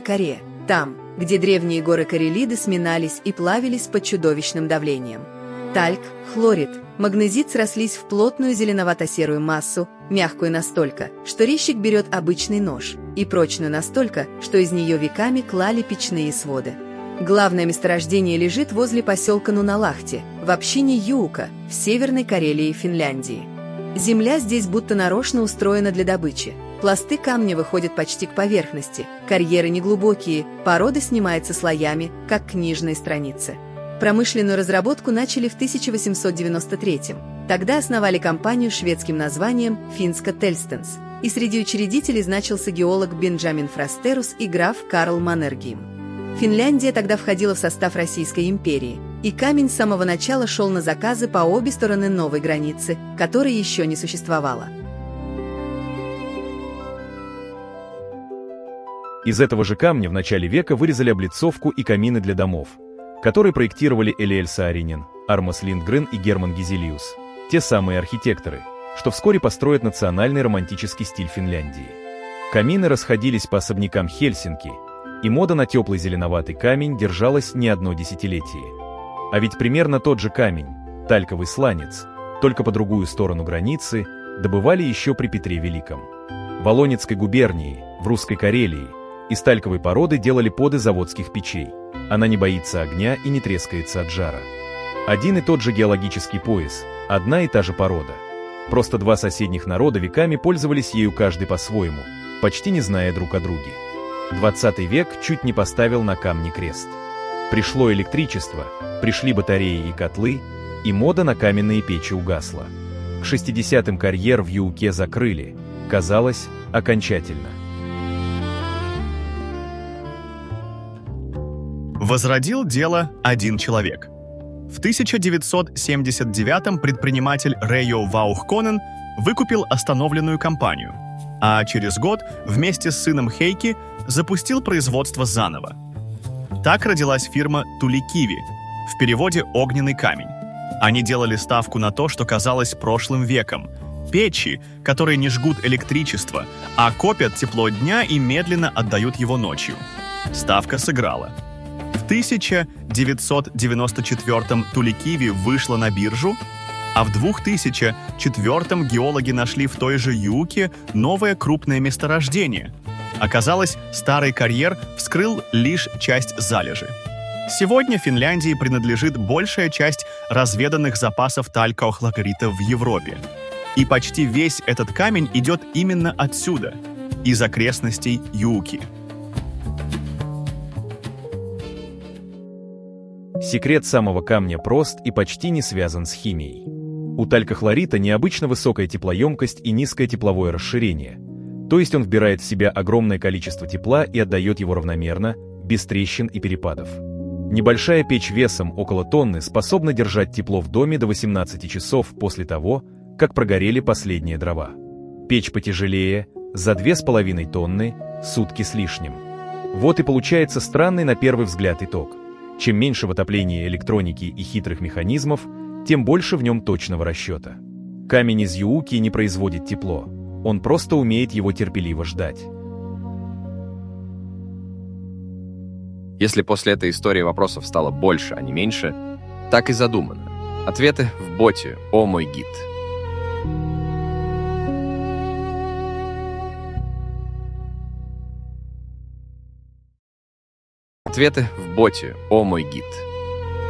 коре, там, где древние горы Карелиды сминались и плавились под чудовищным давлением. Тальк, хлорид, магнезит срослись в плотную зеленовато-серую массу, мягкую настолько, что резчик берет обычный нож, и прочную настолько, что из нее веками клали печные своды. Главное месторождение лежит возле поселка Нуналахти, в общине Юука, в Северной Карелии, Финляндии. Земля здесь будто нарочно устроена для добычи. Пласты камня выходят почти к поверхности, карьеры неглубокие, порода снимается слоями, как книжные страницы. Промышленную разработку начали в 1893-м. Тогда основали компанию с шведским названием «Финска Тельстенс», и среди учредителей значился геолог Бенджамин Фрастерус и граф Карл Маннергейм. Финляндия тогда входила в состав Российской империи, и камень с самого начала шел на заказы по обе стороны новой границы, которой еще не существовало. Из этого же камня в начале века вырезали облицовку и камины для домов, которые проектировали Элиэль Сааринен, Армас Линдгрен и Герман Гизелиус, те самые архитекторы, что вскоре построят национальный романтический стиль Финляндии. Камины расходились по особнякам Хельсинки, и мода на теплый зеленоватый камень держалась не одно десятилетие. А ведь примерно тот же камень, тальковый сланец, только по другую сторону границы, добывали еще при Петре Великом. В Олонецкой губернии, в Русской Карелии, из тальковой породы делали поды заводских печей. Она не боится огня и не трескается от жара. Один и тот же геологический пояс, одна и та же порода. Просто два соседних народа веками пользовались ею каждый по-своему, почти не зная друг о друге. 20 век чуть не поставил на камне крест. Пришло электричество, пришли батареи и котлы, и мода на каменные печи угасла. К 60-м карьер в Юуке закрыли, казалось, окончательно. Возродил дело один человек. В 1979-м предприниматель Рейо Ваухконен выкупил остановленную компанию, а через год вместе с сыном Хейки запустил производство заново. Так родилась фирма Туликиви, в переводе «огненный камень». Они делали ставку на то, что казалось прошлым веком. Печи, которые не жгут электричество, а копят тепло дня и медленно отдают его ночью. Ставка сыграла. В 1994-м Туликиви вышла на биржу, а в 2004-м геологи нашли в той же Юуке новое крупное месторождение. Оказалось, старый карьер вскрыл лишь часть залежи. Сегодня Финляндии принадлежит большая часть разведанных запасов талькохлоритов в Европе. И почти весь этот камень идет именно отсюда, из окрестностей Юуки. Секрет самого камня прост и почти не связан с химией. У талькохлорита необычно высокая теплоемкость и низкое тепловое расширение, то есть он вбирает в себя огромное количество тепла и отдает его равномерно, без трещин и перепадов. Небольшая печь весом около тонны способна держать тепло в доме до 18 часов после того, как прогорели последние дрова. Печь потяжелее, за 2,5 тонны, сутки с лишним. Вот и получается странный на первый взгляд итог. Чем меньше в отоплении электроники и хитрых механизмов, тем больше в нем точного расчета. Камень из Юуки не производит тепло, он просто умеет его терпеливо ждать. Если после этой истории вопросов стало больше, а не меньше, так и задумано. Ответы в боте «О мой гид». Ответы в боте «О мой гид».